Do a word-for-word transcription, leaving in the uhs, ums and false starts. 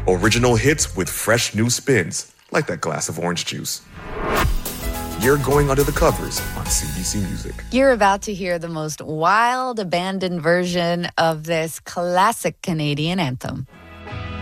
Original hits with fresh new spins, like that glass of orange juice. You're going under the covers on C B C Music. You're about to hear the most wild, abandoned version of this classic Canadian anthem.